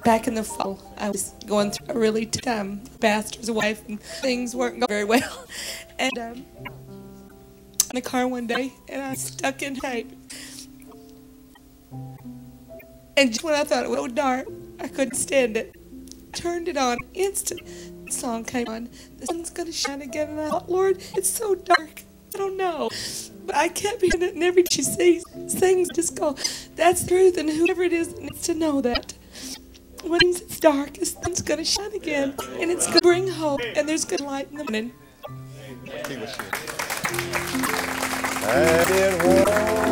Back in the fall, I was going through a really tough time, pastor's wife, and things weren't going very well. And in the car one day, and I was stuck in tape. And just when I thought it was so dark, I couldn't stand it. Turned it on, instant song came on. The sun's gonna shine again, and I thought, Lord, it's so dark. I don't know. But I kept hearing it, and every time she sings, just go, that's the truth, and whoever it is needs to know that. When it's dark, the sun's going to shine again, and it's going to bring hope, and there's good light in the morning. I did